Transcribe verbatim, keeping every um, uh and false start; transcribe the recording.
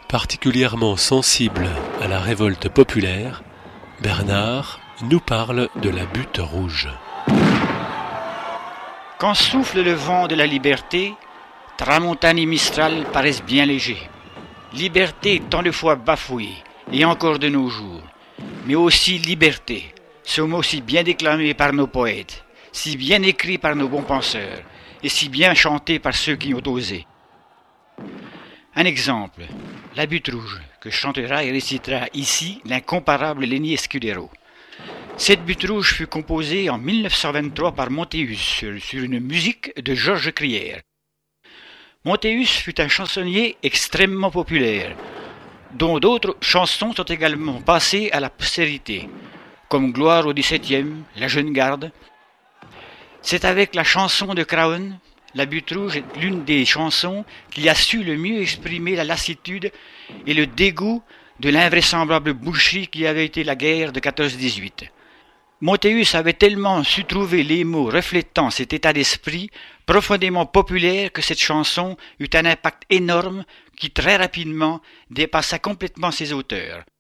Particulièrement sensible à la révolte populaire, Bernard nous parle de la butte rouge. Quand souffle le vent de la liberté, tramontane et mistral paraissent bien légers. Liberté tant de fois bafouée, et encore de nos jours. Mais aussi liberté, ce mot si bien déclamé par nos poètes, si bien écrit par nos bons penseurs, et si bien chanté par ceux qui ont osé. Un exemple, la butte rouge, que chantera et récitera ici l'incomparable Lenny Escudero. Cette butte rouge fut composée en mille neuf cent vingt-trois par Montéus sur une musique de Georges Crière. Montéus fut un chansonnier extrêmement populaire, dont d'autres chansons sont également passées à la postérité, comme Gloire au dix-septième, La Jeune Garde. C'est avec la chanson de Craon, La butte rouge est l'une des chansons qui a su le mieux exprimer la lassitude et le dégoût de l'invraisemblable boucherie qui avait été la guerre de quatorze dix-huit. Montéus avait tellement su trouver les mots reflétant cet état d'esprit profondément populaire que cette chanson eut un impact énorme qui très rapidement dépassa complètement ses auteurs.